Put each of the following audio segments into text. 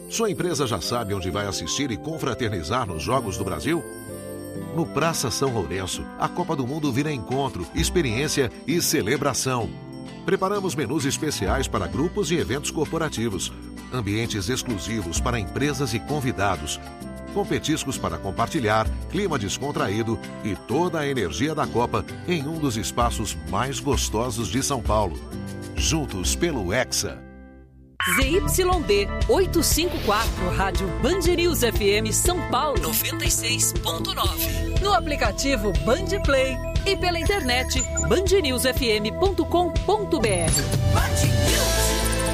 Sua empresa já sabe onde vai assistir e confraternizar nos Jogos do Brasil? No Praça São Lourenço, a Copa do Mundo vira encontro, experiência e celebração. Preparamos menus especiais para grupos e eventos corporativos, ambientes exclusivos para empresas e convidados, com petiscos para compartilhar, clima descontraído e toda a energia da Copa em um dos espaços mais gostosos de São Paulo. Juntos pelo Hexa. ZYD 854, Rádio Band News FM São Paulo 96.9. No aplicativo Band Play e pela internet bandnewsfm.com.br. Band News.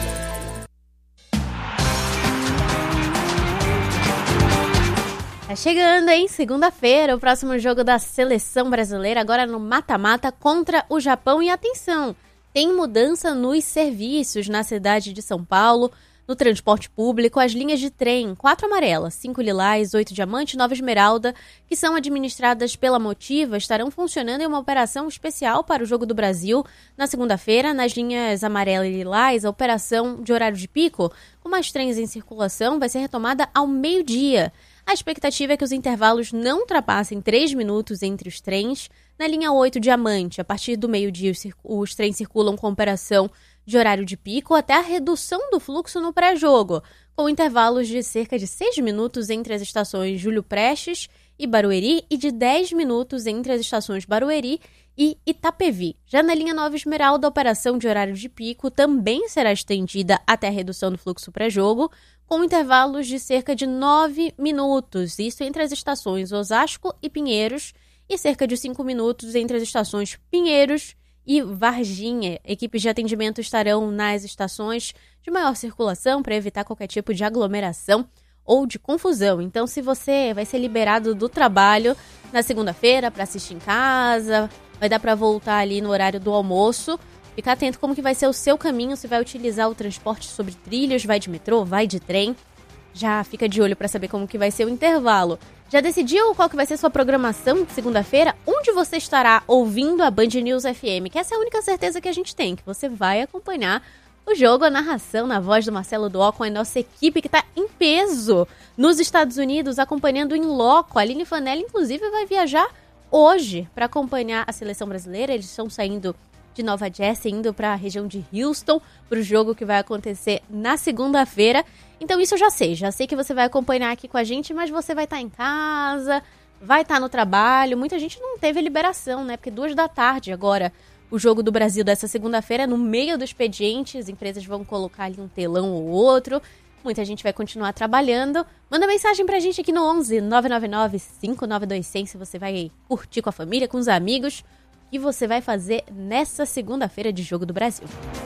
Tá chegando, hein? Segunda-feira, o próximo jogo da seleção brasileira, agora no mata-mata contra o Japão. E atenção, tem mudança nos serviços na cidade de São Paulo, no transporte público. As linhas de trem 4 amarelas, 5 lilás, 8 diamante e 9 esmeralda, que são administradas pela Motiva, estarão funcionando em uma operação especial para o Jogo do Brasil. Na segunda-feira, nas linhas amarela e lilás, a operação de horário de pico, com mais trens em circulação, vai ser retomada ao meio-dia. A expectativa é que os intervalos não ultrapassem 3 minutos entre os trens. Na linha 8 diamante, a partir do meio-dia, os trens circulam com operação de horário de pico até a redução do fluxo no pré-jogo, com intervalos de cerca de 6 minutos entre as estações Júlio Prestes e Barueri e de 10 minutos entre as estações Barueri e Itapevi. Já na linha 9 esmeralda, a operação de horário de pico também será estendida até a redução do fluxo pré-jogo, com intervalos de cerca de 9 minutos, isso entre as estações Osasco e Pinheiros, e cerca de 5 minutos entre as estações Pinheiros e Varginha. Equipes de atendimento estarão nas estações de maior circulação para evitar qualquer tipo de aglomeração ou de confusão. Então, se você vai ser liberado do trabalho na segunda-feira para assistir em casa, vai dar para voltar ali no horário do almoço, fica atento como que vai ser o seu caminho, se vai utilizar o transporte sobre trilhos, vai de metrô, vai de trem. Já fica de olho para saber como que vai ser o intervalo. Já decidiu qual que vai ser sua programação de segunda-feira? Onde você estará ouvindo a Band News FM? Que essa é a única certeza que a gente tem, que você vai acompanhar o jogo, a narração na voz do Marcelo Duó com a nossa equipe que está em peso nos Estados Unidos, acompanhando em loco. A Aline Fanelli, inclusive, vai viajar hoje para acompanhar a seleção brasileira. Eles estão saindo de Nova Jersey, indo para a região de Houston, para o jogo que vai acontecer na segunda-feira. Então isso eu já sei que você vai acompanhar aqui com a gente, mas você vai estar em casa, vai estar no trabalho. Muita gente não teve liberação, né? Porque 2 da tarde agora, o Jogo do Brasil dessa segunda-feira, no meio do expediente, as empresas vão colocar ali um telão ou outro. Muita gente vai continuar trabalhando. Manda mensagem pra gente aqui no 11 999 592 100 se você vai curtir com a família, com os amigos. O que você vai fazer nessa segunda-feira de Jogo do Brasil.